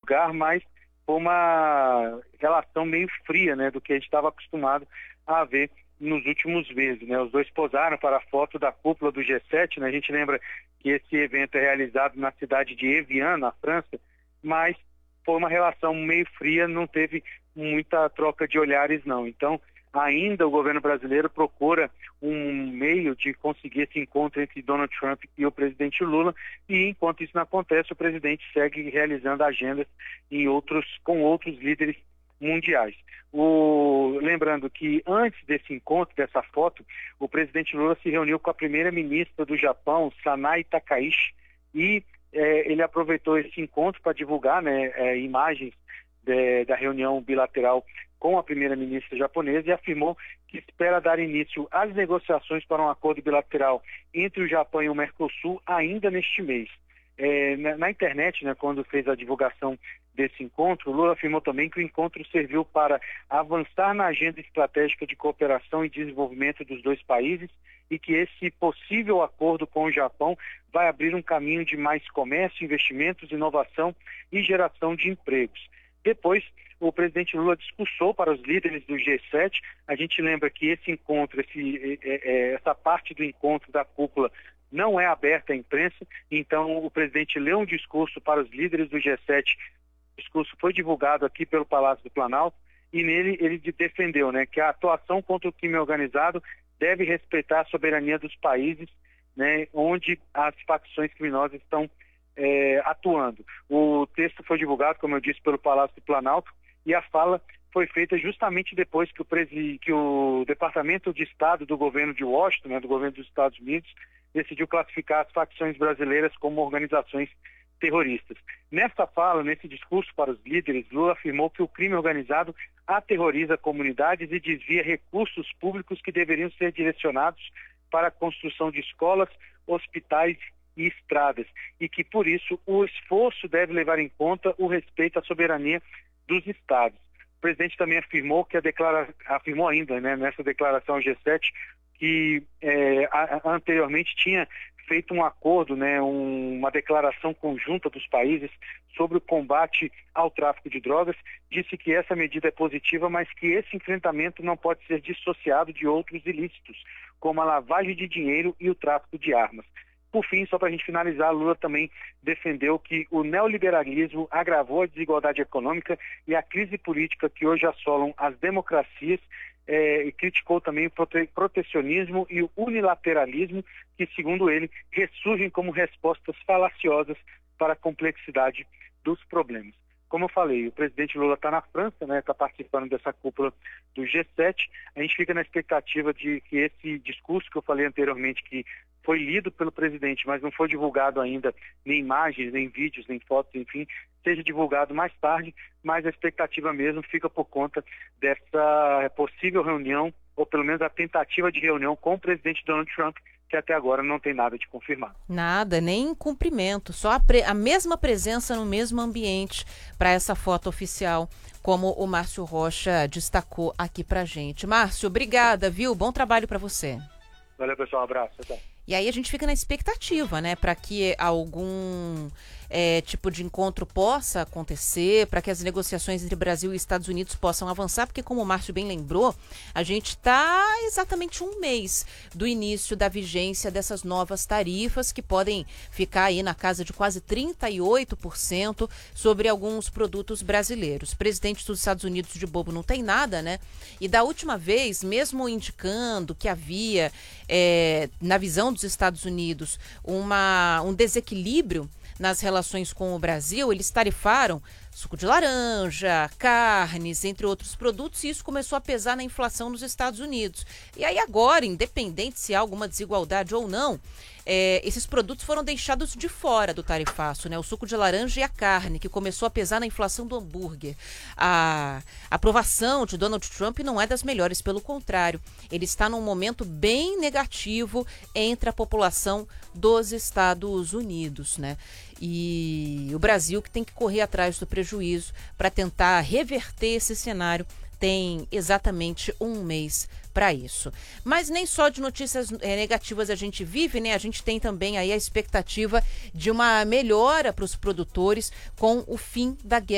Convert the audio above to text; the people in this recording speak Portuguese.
lugar, mas foi uma relação meio fria, né, do que a gente estava acostumado a ver nos últimos meses, né? Os dois posaram para a foto da cúpula do G7, né? A gente lembra que esse evento é realizado na cidade de Evian, na França, mas foi uma relação meio fria, não teve muita troca de olhares, não. Então, ainda o governo brasileiro procura um meio de conseguir esse encontro entre Donald Trump e o presidente Lula, e enquanto isso não acontece, o presidente segue realizando agendas com outros líderes mundiais. Lembrando que antes desse encontro, dessa foto, o presidente Lula se reuniu com a primeira-ministra do Japão, Sanae Takaichi, e ele aproveitou esse encontro para divulgar, né, imagens da reunião bilateral com a primeira-ministra japonesa, e afirmou que espera dar início às negociações para um acordo bilateral entre o Japão e o Mercosul ainda neste mês. Na internet, né, quando fez a divulgação desse encontro, Lula afirmou também que o encontro serviu para avançar na agenda estratégica de cooperação e desenvolvimento dos dois países, e que esse possível acordo com o Japão vai abrir um caminho de mais comércio, investimentos, inovação e geração de empregos. Depois, o presidente Lula discursou para os líderes do G7. A gente lembra que esse encontro, essa parte do encontro da cúpula não é aberta à imprensa, então o presidente leu um discurso para os líderes do G7. O discurso foi divulgado aqui pelo Palácio do Planalto, e nele ele defendeu, né, que a atuação contra o crime organizado deve respeitar a soberania dos países, né, onde as facções criminosas estão atuando. O texto foi divulgado, como eu disse, pelo Palácio do Planalto, e a fala foi feita justamente depois que o Departamento de Estado do governo de Washington, né, do governo dos Estados Unidos, decidiu classificar as facções brasileiras como organizações terroristas. Nessa fala, nesse discurso para os líderes, Lula afirmou que o crime organizado aterroriza comunidades e desvia recursos públicos que deveriam ser direcionados para a construção de escolas, hospitais e estradas, e que, por isso, o esforço deve levar em conta o respeito à soberania dos estados. O presidente também afirmou ainda, né, nessa declaração ao G7, que anteriormente tinha feito um acordo, né, uma declaração conjunta dos países sobre o combate ao tráfico de drogas. Disse que essa medida é positiva, mas que esse enfrentamento não pode ser dissociado de outros ilícitos, como a lavagem de dinheiro e o tráfico de armas. Por fim, só para a gente finalizar, Lula também defendeu que o neoliberalismo agravou a desigualdade econômica e a crise política que hoje assolam as democracias, e criticou também o protecionismo e o unilateralismo, que, segundo ele, ressurgem como respostas falaciosas para a complexidade dos problemas. Como eu falei, o presidente Lula está na França, né, está participando dessa cúpula do G7. A gente fica na expectativa de que esse discurso que eu falei anteriormente, que foi lido pelo presidente, mas não foi divulgado ainda, nem imagens, nem vídeos, nem fotos, enfim, seja divulgado mais tarde, mas a expectativa mesmo fica por conta dessa possível reunião, ou pelo menos a tentativa de reunião com o presidente Donald Trump, que até agora não tem nada de confirmado. Nada, nem cumprimento, só a mesma presença no mesmo ambiente para essa foto oficial, como o Márcio Rocha destacou aqui pra gente. Márcio, obrigada, viu? Bom trabalho para você. Valeu, pessoal. Um abraço. Até. E aí a gente fica na expectativa, né, para que algum tipo de encontro possa acontecer, para que as negociações entre Brasil e Estados Unidos possam avançar, porque, como o Márcio bem lembrou, a gente está exatamente um mês do início da vigência dessas novas tarifas, que podem ficar aí na casa de quase 38% sobre alguns produtos brasileiros. O presidente dos Estados Unidos de bobo não tem nada, né? E da última vez, mesmo indicando que havia, na visão dos Estados Unidos, um desequilíbrio nas relações com o Brasil, eles tarifaram suco de laranja, carnes, entre outros produtos, e isso começou a pesar na inflação nos Estados Unidos. E aí agora, independente se há alguma desigualdade ou não, esses produtos foram deixados de fora do tarifaço, né? O suco de laranja e a carne, que começou a pesar na inflação do hambúrguer. A aprovação de Donald Trump não é das melhores, pelo contrário, ele está num momento bem negativo entre a população dos Estados Unidos, né? E o Brasil, que tem que correr atrás do prejuízo para tentar reverter esse cenário, tem exatamente um mês para isso. Mas nem só de notícias negativas a gente vive, né? A gente tem também aí a expectativa de uma melhora para os produtores com o fim da guerra